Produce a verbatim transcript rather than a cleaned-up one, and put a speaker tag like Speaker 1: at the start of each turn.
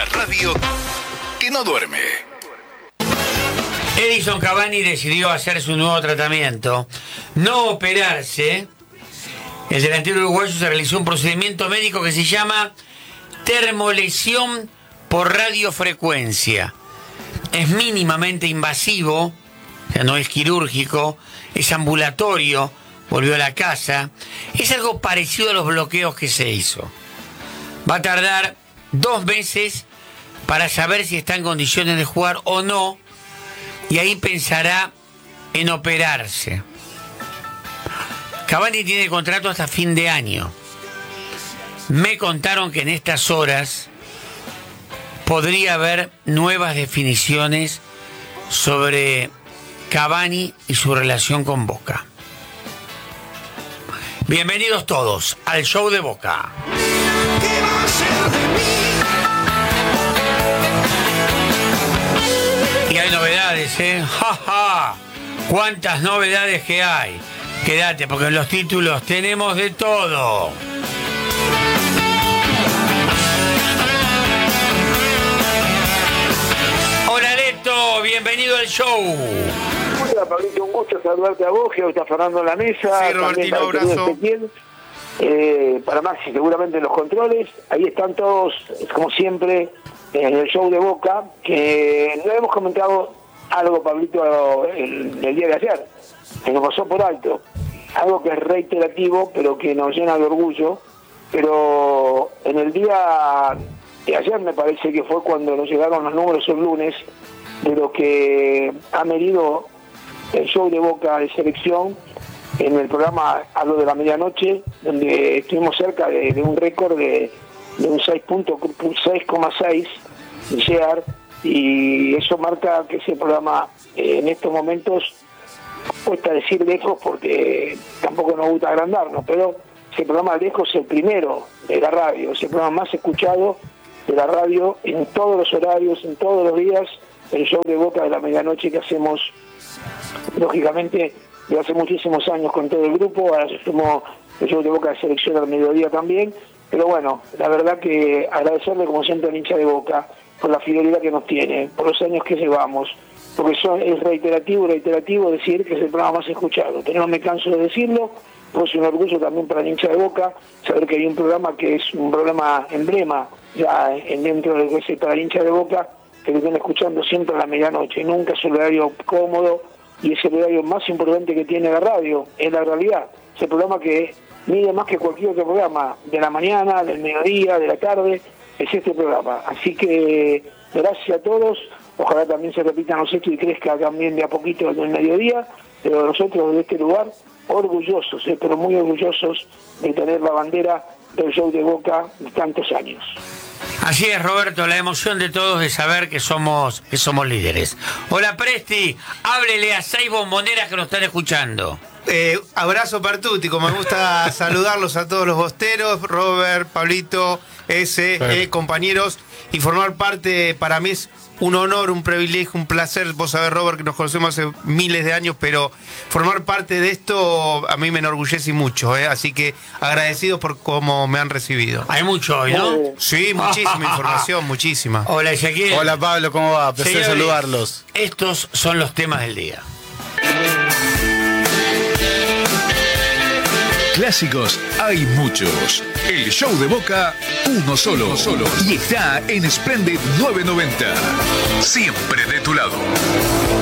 Speaker 1: La radio que no duerme.
Speaker 2: Edinson Cavani decidió hacer su nuevo tratamiento, no operarse. El delantero uruguayo se realizó un procedimiento médico que se llama termolesión por radiofrecuencia. Es mínimamente invasivo, o sea, no es quirúrgico, es ambulatorio, volvió a la casa. Es algo parecido a los bloqueos que se hizo. Va a tardar dos meses para saber si está en condiciones de jugar o no, y ahí pensará en operarse. Cavani tiene contrato hasta fin de año. Me contaron que en estas horas podría haber nuevas definiciones sobre Cavani y su relación con Boca. Bienvenidos todos al show de Boca. Y hay novedades, ¿eh? ¡Ja, ja! ¡Cuántas novedades que hay! Quédate, porque en los títulos tenemos de todo. Hola, Leto, bienvenido al show.
Speaker 3: Hola, Pablito, un gusto saludarte a vos, que hoy está Fernando en la mesa.
Speaker 4: Sí, Robertino, abrazo.
Speaker 3: Eh, para Maxi, seguramente en los controles. Ahí están todos, como siempre, en el show de Boca, que no hemos comentado algo, Pablito, el, el día de ayer, que nos pasó por alto. Algo que es reiterativo, pero que nos llena de orgullo. Pero en el día de ayer me parece que fue cuando nos llegaron los números el lunes de lo que ha medido el show de Boca de selección en el programa Hablo de la Medianoche, donde estuvimos cerca de, de un récord de, de un seis coma seis de share, y eso marca que ese programa eh, en estos momentos, cuesta decir lejos porque tampoco nos gusta agrandarnos, pero ese programa lejos es el primero de la radio, es el programa más escuchado de la radio en todos los horarios, en todos los días, el show de Boca de la Medianoche que hacemos, lógicamente, de hace muchísimos años con todo el grupo. Ahora se sumó el show de Boca de selección al mediodía también, pero bueno, la verdad que agradecerle como siempre al hincha de Boca por la fidelidad que nos tiene, por los años que llevamos, porque son, es reiterativo, reiterativo decir que es el programa más escuchado. Pero no me canso de decirlo, pues es un orgullo también para el hincha de Boca, saber que hay un programa que es un programa emblema, ya en dentro de ese para el hincha de Boca, que lo están escuchando siempre a la medianoche, nunca es un horario cómodo, y es el horario más importante que tiene la radio, es la realidad. Es el programa que mide más que cualquier otro programa, de la mañana, del mediodía, de la tarde, es este programa. Así que gracias a todos. Ojalá también se repitan los hechos y crezca también de a poquito en el mediodía, pero nosotros de este lugar, orgullosos, eh, pero muy orgullosos de tener la bandera del show de Boca de tantos años.
Speaker 2: Así es, Roberto, la emoción de todos de saber que somos, que somos líderes. Hola, Presti, háblele a seis bomboneras que nos están escuchando.
Speaker 4: Eh, abrazo partútico, me gusta saludarlos a todos los bosteros, Robert, Pablito, ese, sí. eh, compañeros, y formar parte, para mí es un honor, un privilegio, un placer. Vos sabés, Robert, que nos conocemos hace miles de años, pero formar parte de esto a mí me enorgullece mucho, ¿eh? Así que agradecidos por cómo me han recibido.
Speaker 2: Hay mucho hoy, ¿no?
Speaker 4: Sí, muchísima información, muchísima.
Speaker 2: Hola, Ezequiel.
Speaker 5: Hola, Pablo, ¿cómo va? Placer
Speaker 2: Señores,
Speaker 5: saludarlos.
Speaker 2: Estos son los temas del día.
Speaker 1: Clásicos hay muchos. El show de Boca, uno solo. Uno solo. Y está en Splendid novecientos noventa. Siempre de tu lado.